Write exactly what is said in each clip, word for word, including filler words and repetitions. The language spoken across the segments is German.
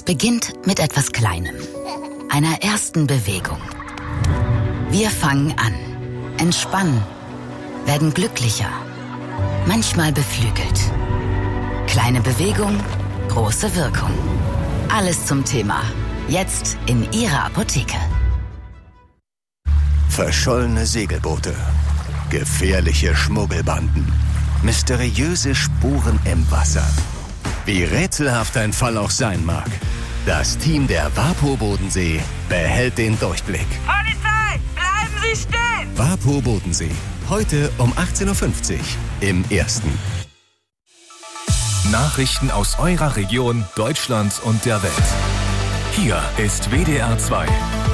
beginnt mit etwas Kleinem, einer ersten Bewegung. Wir fangen an, entspannen, werden glücklicher, manchmal beflügelt. Kleine Bewegung, große Wirkung. Alles zum Thema. Jetzt in Ihrer Apotheke. Verschollene Segelboote, gefährliche Schmuggelbanden, mysteriöse Spuren im Wasser. Wie rätselhaft ein Fall auch sein mag, das Team der WaPo Bodensee behält den Durchblick. Polizei, bleiben Sie stehen! WaPo Bodensee, heute um achtzehn Uhr fünfzig im Ersten. Nachrichten aus eurer Region, Deutschland und der Welt. Hier ist W D R zwei.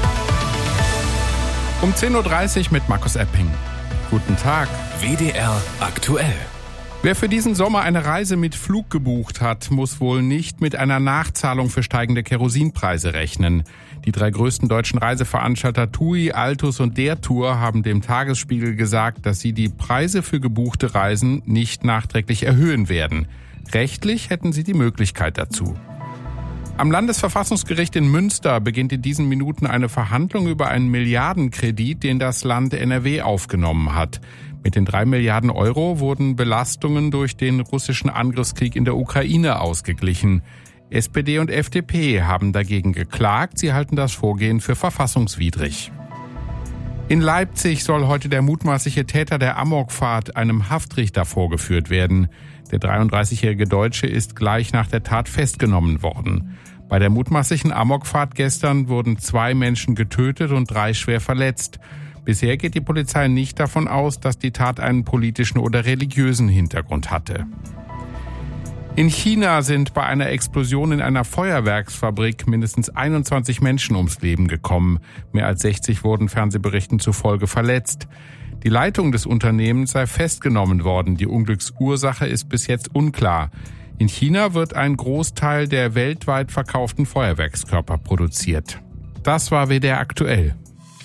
Um zehn Uhr dreißig mit Markus Epping. Guten Tag. W D R aktuell. Wer für diesen Sommer eine Reise mit Flug gebucht hat, muss wohl nicht mit einer Nachzahlung für steigende Kerosinpreise rechnen. Die drei größten deutschen Reiseveranstalter TUI, Altus und Der Tour haben dem Tagesspiegel gesagt, dass sie die Preise für gebuchte Reisen nicht nachträglich erhöhen werden. Rechtlich hätten sie die Möglichkeit dazu. Am Landesverfassungsgericht in Münster beginnt in diesen Minuten eine Verhandlung über einen Milliardenkredit, den das Land N R W aufgenommen hat. Mit den drei Milliarden Euro wurden Belastungen durch den russischen Angriffskrieg in der Ukraine ausgeglichen. S P D und F D P haben dagegen geklagt. Sie halten das Vorgehen für verfassungswidrig. In Leipzig soll heute der mutmaßliche Täter der Amokfahrt einem Haftrichter vorgeführt werden. Der dreiunddreißigjährige Deutsche ist gleich nach der Tat festgenommen worden. Bei der mutmaßlichen Amokfahrt gestern wurden zwei Menschen getötet und drei schwer verletzt. Bisher geht die Polizei nicht davon aus, dass die Tat einen politischen oder religiösen Hintergrund hatte. In China sind bei einer Explosion in einer Feuerwerksfabrik mindestens einundzwanzig Menschen ums Leben gekommen. Mehr als sechzig wurden Fernsehberichten zufolge verletzt. Die Leitung des Unternehmens sei festgenommen worden. Die Unglücksursache ist bis jetzt unklar. In China wird ein Großteil der weltweit verkauften Feuerwerkskörper produziert. Das war W D R aktuell.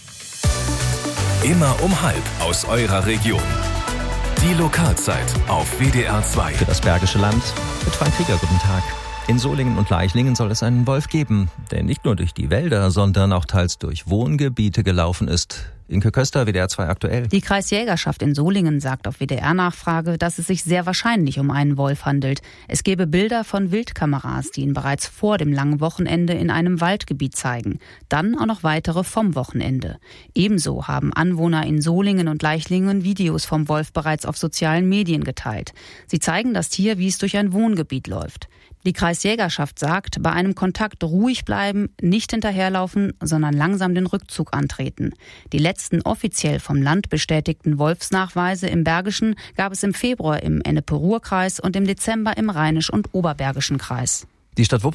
Immer um halb aus eurer Region. Die Lokalzeit auf W D R zwei. Für das Bergische Land mit Frank Krieger, guten Tag. In Solingen und Leichlingen soll es einen Wolf geben, der nicht nur durch die Wälder, sondern auch teils durch Wohngebiete gelaufen ist. Inke Köster, W D R zwei aktuell. Die Kreisjägerschaft in Solingen sagt auf W D R-Nachfrage, dass es sich sehr wahrscheinlich um einen Wolf handelt. Es gebe Bilder von Wildkameras, die ihn bereits vor dem langen Wochenende in einem Waldgebiet zeigen. Dann auch noch weitere vom Wochenende. Ebenso haben Anwohner in Solingen und Leichlingen Videos vom Wolf bereits auf sozialen Medien geteilt. Sie zeigen das Tier, wie es durch ein Wohngebiet läuft. Die Kreisjägerschaft sagt, bei einem Kontakt ruhig bleiben, nicht hinterherlaufen, sondern langsam den Rückzug antreten. Die letzten offiziell vom Land bestätigten Wolfsnachweise im Bergischen gab es im Februar im Ennepe-Ruhr-Kreis und im Dezember im Rheinisch- und Oberbergischen Kreis. Die Stadt Wuppertal